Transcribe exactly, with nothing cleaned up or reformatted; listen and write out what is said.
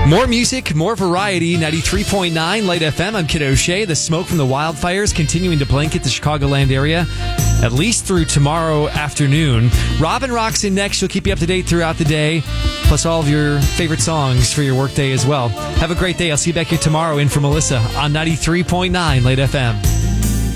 More music, more variety. ninety-three point nine Light F M. I'm Kid O'Shea. The smoke from the wildfires continuing to blanket the Chicagoland area at least through tomorrow afternoon. Robin rocks in next. She'll keep you up to date throughout the day, plus all of your favorite songs for your workday as well. Have a great day. I'll see you back here tomorrow in for Melissa on ninety-three point nine Light F M.